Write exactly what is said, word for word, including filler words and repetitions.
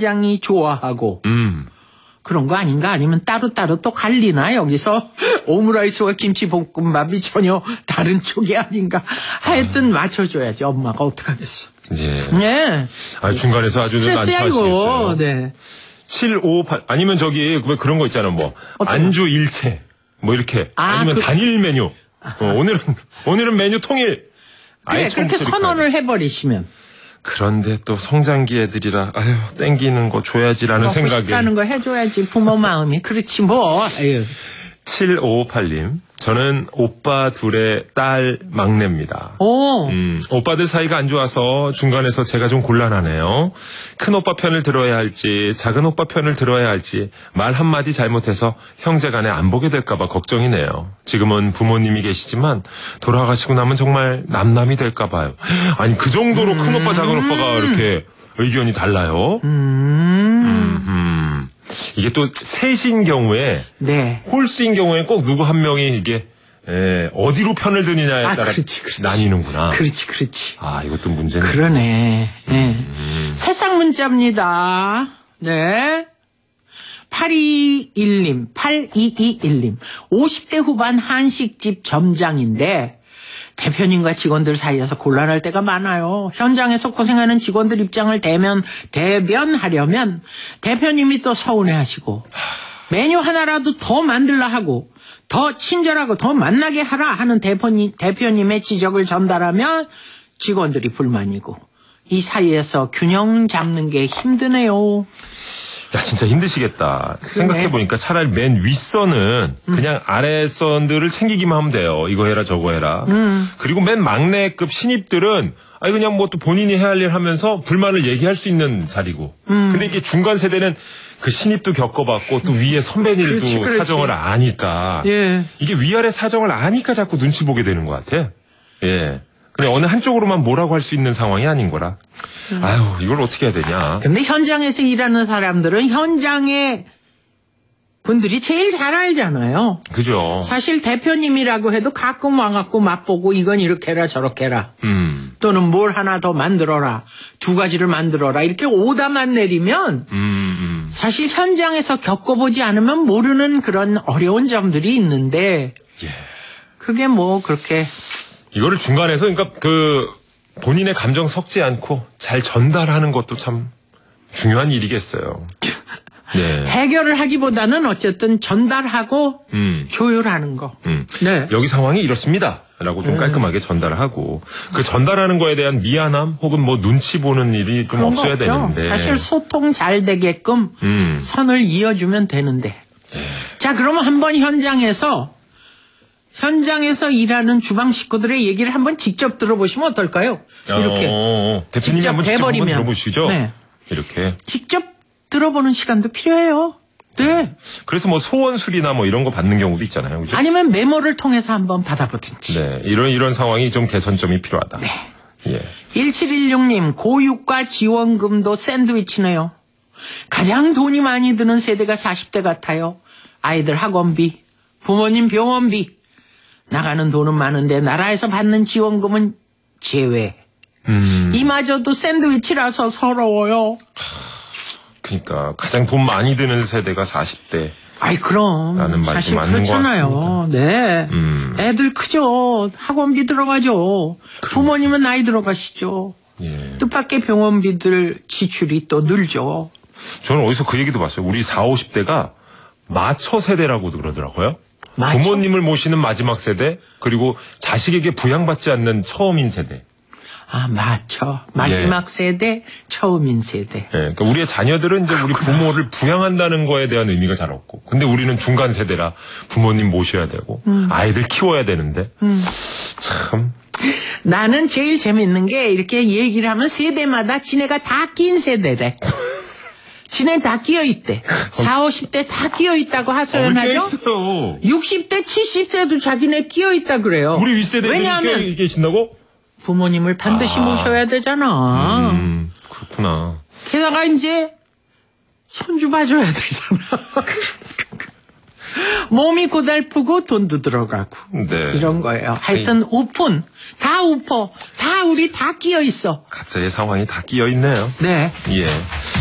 현장이 좋아하고 음. 그런 거 아닌가? 아니면 따로따로 또 갈리나? 여기서 오므라이스와 김치볶음밥이 전혀 다른 쪽이 아닌가? 하여튼 맞춰줘야지. 엄마가 어떡하겠어. 이제. 네. 아, 중간에서 아주 스트레스야 이거. 난처하시겠어요. 네. 칠오팔 아니면 저기 왜 그런 거 있잖아. 뭐 안주 일체 뭐 이렇게 아, 아니면 그... 단일 메뉴. 어, 오늘은 오늘은 메뉴 통일. 그래, 그렇게 선언을 해버리시면. 그런데 또 성장기 애들이라 아유 땡기는 거 줘야지라는 먹고 생각에. 싶다는 거 해줘야지 부모 마음이. 그렇지 뭐. 아유. 칠오오팔님 저는 오빠 둘의 딸 막내입니다. 오. 음, 오빠들 사이가 안 좋아서 중간에서 제가 좀 곤란하네요. 큰 오빠 편을 들어야 할지 작은 오빠 편을 들어야 할지 말 한마디 잘못해서 형제간에 안 보게 될까 봐 걱정이네요. 지금은 부모님이 계시지만 돌아가시고 나면 정말 남남이 될까 봐요. 아니 그 정도로 음. 큰 오빠 작은 오빠가 이렇게 의견이 달라요. 음. 음, 음. 이게 또 셋인 경우에 네. 홀수인 경우에 꼭 누구 한 명이 이게 에, 어디로 편을 드느냐에 아, 따라 그렇지, 그렇지. 나뉘는구나. 그렇지, 그렇지. 아, 이것도 문제네. 그러네. 네. 음. 새싹 문자입니다. 네. 팔이일님, 팔이이일님. 오십 대 후반 한식집 점장인데 대표님과 직원들 사이에서 곤란할 때가 많아요. 현장에서 고생하는 직원들 입장을 대면, 대변하려면 대표님이 또 서운해하시고 메뉴 하나라도 더 만들라 하고 더 친절하고 더 만나게 하라 하는 대표님, 대표님의 지적을 전달하면 직원들이 불만이고 이 사이에서 균형 잡는 게 힘드네요. 야, 진짜 힘드시겠다. 그러네. 생각해보니까 차라리 맨 윗선은 음. 그냥 아래선들을 챙기기만 하면 돼요. 이거 해라 저거 해라. 음. 그리고 맨 막내급 신입들은 아니 그냥 뭐 또 본인이 해야 할 일 하면서 불만을 얘기할 수 있는 자리고. 음. 근데 이게 중간 세대는 그 신입도 겪어봤고 또 위에 선배님도 그렇지, 그렇지. 사정을 아니까. 예. 이게 위아래 사정을 아니까 자꾸 눈치 보게 되는 것 같아. 예. 그냥 어느 한쪽으로만 뭐라고 할 수 있는 상황이 아닌 거라. 음. 아유, 이걸 어떻게 해야 되냐. 근데 현장에서 일하는 사람들은 현장의 분들이 제일 잘 알잖아요. 그죠. 사실 대표님이라고 해도 가끔 와갖고 맛보고 이건 이렇게 해라 저렇게 해라. 음. 또는 뭘 하나 더 만들어라. 두 가지를 만들어라. 이렇게 오다만 내리면 음, 음. 사실 현장에서 겪어보지 않으면 모르는 그런 어려운 점들이 있는데 예. 그게 뭐 그렇게 이거를 중간에서 그러니까 그 본인의 감정 섞지 않고 잘 전달하는 것도 참 중요한 일이겠어요. 네. 해결을 하기보다는 어쨌든 전달하고 음. 조율하는 거. 음. 네. 여기 상황이 이렇습니다. 라고 좀 깔끔하게 전달을 하고 그 전달하는 거에 대한 미안함 혹은 뭐 눈치 보는 일이 좀 없어야 되는데 사실 소통 잘 되게끔 음. 선을 이어주면 되는데 네. 자 그러면 한번 현장에서 현장에서 일하는 주방 식구들의 얘기를 한번 직접 들어보시면 어떨까요? 이렇게 어, 어, 대표님이 직접 한번 직접 해버리면. 한번 들어보시죠. 네. 이렇게 직접 들어보는 시간도 필요해요. 네. 그래서 뭐 소원술이나 뭐 이런 거 받는 경우도 있잖아요. 그죠? 아니면 메모를 통해서 한번 받아보든지. 네. 이런 이런 상황이 좀 개선점이 필요하다. 네. 예. 일칠일육님 고육과 지원금도 샌드위치네요. 가장 돈이 많이 드는 세대가 사십 대 같아요. 아이들 학원비, 부모님 병원비. 나가는 돈은 많은데 나라에서 받는 지원금은 제외. 음. 이마저도 샌드위치라서 서러워요. 그러니까 가장 돈 많이 드는 세대가 사십 대. 아이 그럼 라는 말이 사실 맞는 그렇잖아요. 것 같습니다. 네, 음. 애들 크죠. 학원비 들어가죠. 부모님은 나이 들어가시죠. 예. 뜻밖의 병원비들 지출이 또 늘죠. 저는 어디서 그 얘기도 봤어요. 우리 사오십 대가 마처 세대라고도 그러더라고요. 마처? 부모님을 모시는 마지막 세대 그리고 자식에게 부양받지 않는 처음인 세대. 아 맞죠. 마지막 예. 세대, 처음인 세대. 예, 그러니까 우리의 자녀들은 이제 우리 부모를 부양한다는 거에 대한 의미가 잘 없고, 근데 우리는 중간 세대라 부모님 모셔야 되고 음. 아이들 키워야 되는데 음. 참. 나는 제일 재밌는 게 이렇게 얘기를 하면 세대마다 지네가 다 낀 세대래. 지네 다 끼어 있대. 사오십 대 다 끼어 있다고 하소연하죠. 어, 있어요. 육십 대, 칠십 대도 자기네 끼어 있다 그래요. 우리 윗세대들이 왜냐하면 계신다고? 부모님을 반드시 아. 모셔야 되잖아. 음, 그렇구나. 게다가 이제 손주 봐줘야 되잖아. 몸이 고달프고 돈도 들어가고 네. 이런 거예요. 하여튼 오픈 다 오퍼 다 우리 다 끼어 있어. 각자의 상황이 다 끼어 있네요. 네. 예.